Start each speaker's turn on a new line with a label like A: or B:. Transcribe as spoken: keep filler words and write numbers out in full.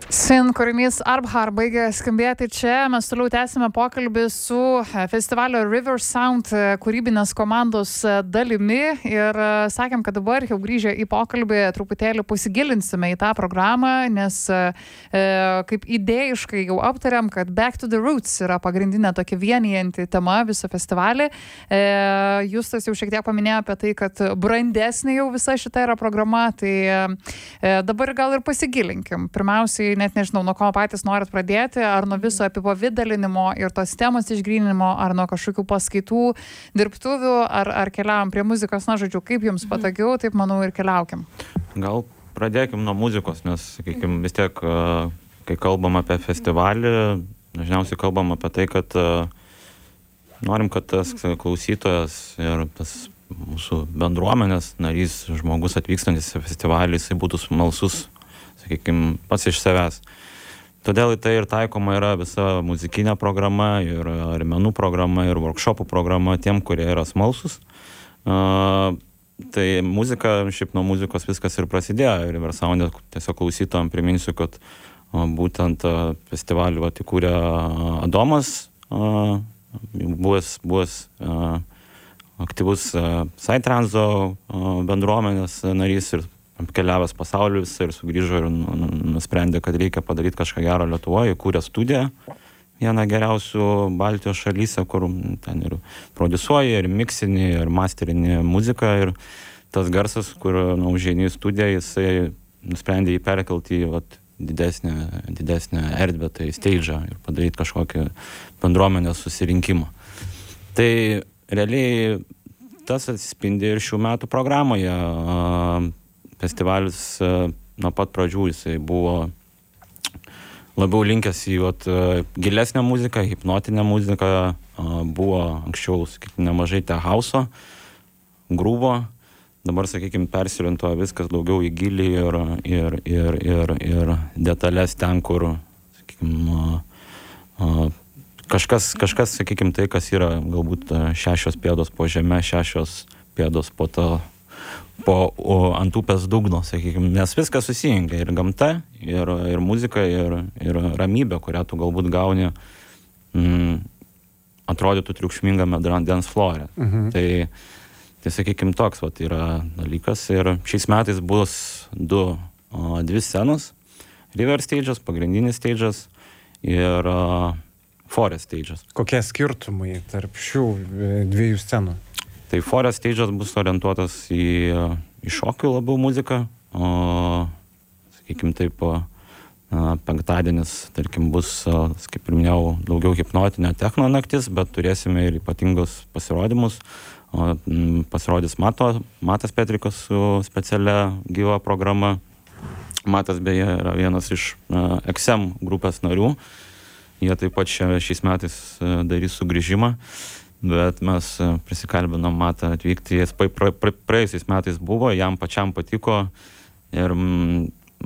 A: Sin kūrinys Arbhar baigė skambėti čia. Mes toliau tęsime pokalbį su festivalio River Sound kūrybinės komandos dalimi ir sakėm, kad dabar jau grįžę į pokalbį truputėlį pasigilinsime į tą programą, nes e, kaip idėjiškai jau aptariam, kad Back to the Roots yra pagrindinė tokia vienijanti tema viso festivalį. E, Justas jau šiek tiek paminėjo apie tai, kad brandesnė jau visa šita yra programa, tai e, dabar gal ir pasigilinkim. Pirmiausiai, net nežinau, nuo ko patys norit pradėti, ar nuo viso apipavidalinimo ir tos temos išgryninimo, ar nuo kažkokių paskaitų, dirbtuvių, ar, ar keliaujam prie muzikos, na žodžiu, kaip jums patogiau, taip manau ir keliaukim.
B: Gal pradėkim nuo muzikos, nes, sakykime, vis tiek, kai kalbam apie festivalį, dažniausiai kalbam apie tai, kad norim, kad tas klausytojas ir tas mūsų bendruomenės narys, žmogus atvykstantis į festivalį, jisai būtų smalsus, sakykime, pats iš savęs. Todėl į tai ir taikoma yra visa muzikinė programa, ir, ir menų programa, ir workshopų programa tiem, kurie yra smalsus. Uh, tai muzika, šiaip nuo muzikos viskas ir prasidėjo. Ir River Sound'e tiesiog klausytojam priminsiu, kad uh, būtent uh, festivalį vat įkūrė uh, Adomas, uh, buvęs, buvęs uh, aktyvus uh, Psytranso uh, bendruomenės narys ir apkeliavęs pasaulį visą ir sugrįžo ir nusprendė, kad reikia padaryti kažką gero Lietuvoje, įkūrė studiją, vieną geriausių Baltijos šalyse, kur ten ir prodiusuoja, ir miksinį, ir masterinį muziką, ir tas garsas, kur nu, užeini į studiją, jisai nusprendė jį perkelti į vat, didesnę, didesnę erdvę, tai stage'ą, ir padaryti kažkokį bendruomenės susirinkimą. Tai realiai tas atsispindi ir šių metų programoje. Festivalis nuo pat pradžių jisai buvo labiau linkęs į vat, gilesnę muziką, hipnotinę muziką, buvo anksčiau, sakykime, nemažai te hauso, grūvo, dabar, sakykime, persiorientuoja viskas daugiau į gilį ir, ir, ir, ir, ir detalės ten, kur, sakykime, kažkas, kažkas, sakykime, tai, kas yra galbūt šešios pėdos po žeme, šešios pėdos po to po o, ant upės dugno, sakykime, nes viskas susijungia, ir gamta, ir, ir muzika, ir, ir ramybė, kurią tu galbūt gauni mm, atrodytų triukšmingame dance floore. Mhm. Tai, tai, sakykime, toks vat, yra dalykas. Ir šiais metais bus du, o, dvi scenos, River stage'as, pagrindinis stage'as ir o, Forest stage'as.
C: Kokie skirtumai tarp šių dviejų scenų?
B: Tai Forest stage'as bus orientuotas į, į šokių labiau muziką, o, sakykime taip, penktadienis, tarkim, bus, kaip ir minėjau, daugiau hipnotinio techno naktis, bet turėsime ir ypatingus pasirodymus. O, pasirodys Mato, Matas Petrikas su specialia gyva programa. Matas beje yra vienas iš uh, X M grupės narių. Jie taip pat šia, šiais metais uh, darys sugrįžimą. Bet mes prisikalbinom Matą atvykti, jis pra, pra, praėjusiais metais buvo, jam pačiam patiko ir m,